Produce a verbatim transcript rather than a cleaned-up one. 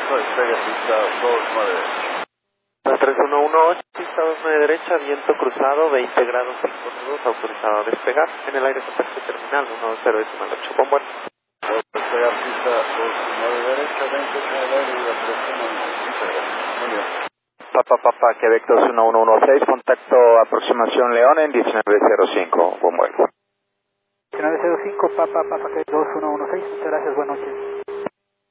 cinco, despegue pista dos nueve. tres uno uno ocho, pista dos nueve derecha, viento cruzado, veinte grados cinco nudos, autorizado a despegar. En el aire contacto terminal, uno cero decimal ocho, con vuelo. Despegar pista dos nueve derecha, veinte en el aire y la presión a muy bien. Papa Papa, Quebec dos uno uno uno seis, contacto aproximación León en diecinueve cero cinco, buen vuelo. diecinueve cero cinco, Papa Papa, Quebec dos uno uno seis, muchas gracias, buenas noches.